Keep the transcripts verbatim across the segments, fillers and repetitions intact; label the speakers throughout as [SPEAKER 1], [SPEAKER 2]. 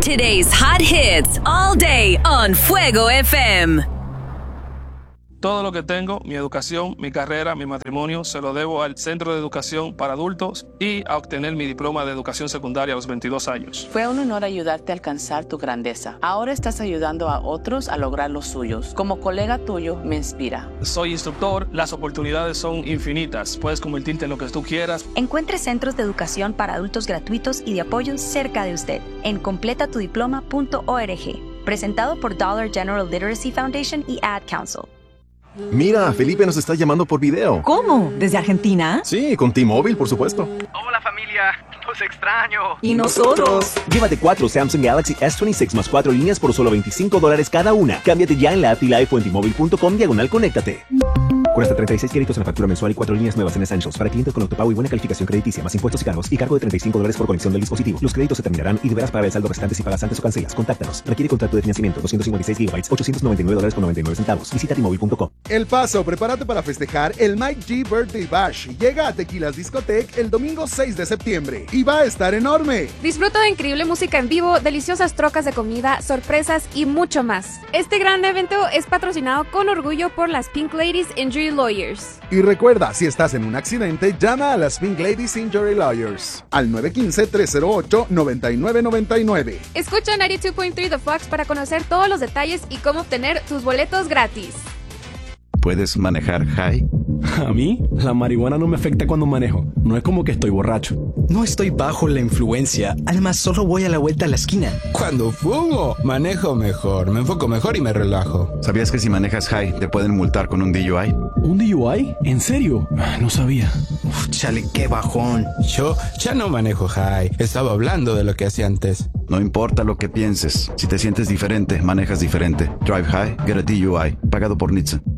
[SPEAKER 1] Today's hot hits all day on Fuego F M.
[SPEAKER 2] Todo lo que tengo, mi educación, mi carrera, mi matrimonio, se lo debo al Centro de Educación para Adultos y a obtener mi diploma de educación secundaria a los veintidós años.
[SPEAKER 3] Fue un honor ayudarte a alcanzar tu grandeza. Ahora estás ayudando a otros a lograr los suyos. Como colega tuyo, me inspira.
[SPEAKER 2] Soy instructor, las oportunidades son infinitas. Puedes convertirte en lo que tú quieras.
[SPEAKER 4] Encuentre centros de educación para adultos gratuitos y de apoyo cerca de usted en completa tu diploma punto org. Presentado por Dollar General Literacy Foundation y Ad Council.
[SPEAKER 5] Mira, Felipe nos está llamando por video.
[SPEAKER 6] ¿Cómo? ¿Desde Argentina?
[SPEAKER 5] Sí, con T-Mobile, por supuesto.
[SPEAKER 7] Hola familia, los extraño.
[SPEAKER 6] ¿Y nosotros?
[SPEAKER 8] Llévate cuatro Samsung Galaxy S veintiséis más cuatro líneas por solo veinticinco dólares cada una. Cámbiate ya en la app T-Life o en T-Mobile punto com diagonal conéctate. Con hasta treinta y seis créditos en la factura mensual y cuatro líneas nuevas en Essentials para clientes con autopago y buena calificación crediticia, más impuestos y cargos y cargo de treinta y cinco dólares por conexión del dispositivo. Los créditos se terminarán y deberás pagar el saldo restante si pagas antes o cancelas. Contáctanos. Requiere contrato de financiamiento doscientos cincuenta y seis gigabytes, ochocientos noventa y nueve dólares con noventa y nueve centavos. Visita T Mobile punto com.
[SPEAKER 9] El Paso, prepárate para festejar el Mike G Birthday Bash. Llega a Tequilas Discotech el domingo seis de septiembre y va a estar enorme.
[SPEAKER 10] Disfruta de increíble música en vivo, deliciosas trocas de comida, sorpresas y mucho más. Este gran evento es patrocinado con orgullo por las Pink Ladies Injury Lawyers.
[SPEAKER 9] Y recuerda, si estás en un accidente, llama a las Pink Ladies Injury Lawyers al nueve uno cinco, tres cero ocho, nueve nueve nueve nueve.
[SPEAKER 10] Escucha noventa y dos punto tres The Fox para conocer todos los detalles y cómo obtener tus boletos gratis.
[SPEAKER 11] ¿Puedes manejar high?
[SPEAKER 12] A mí, la marihuana no me afecta cuando manejo. No es como que estoy borracho.
[SPEAKER 13] No estoy bajo la influencia. Además, solo voy a la vuelta a la esquina.
[SPEAKER 14] Cuando fumo, manejo mejor, me enfoco mejor y me relajo.
[SPEAKER 11] ¿Sabías que si manejas high te pueden multar con un D U I?
[SPEAKER 12] ¿Un D U I? ¿En serio? No sabía.
[SPEAKER 13] Uf, chale, qué bajón.
[SPEAKER 14] Yo ya no manejo high. Estaba hablando de lo que hacía antes.
[SPEAKER 11] No importa lo que pienses. Si te sientes diferente, manejas diferente. Drive high, get a D U I. Pagado por N H T S A.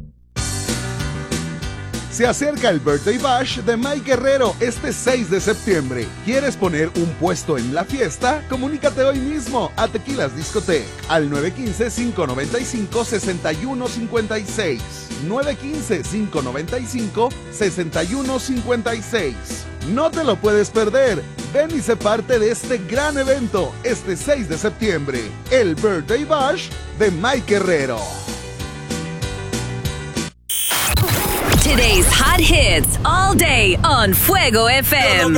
[SPEAKER 9] Se acerca el Birthday Bash de Mike Guerrero este seis de septiembre. ¿Quieres poner un puesto en la fiesta? Comunícate hoy mismo a Tequilas Discotech al nueve uno cinco, cinco nueve cinco, seis uno cinco seis. nueve uno cinco, cinco nueve cinco, seis uno cinco seis. No te lo puedes perder. Ven y sé parte de este gran evento este seis de septiembre. El Birthday Bash de Mike Guerrero.
[SPEAKER 1] Today's hot hits all day on Fuego F M.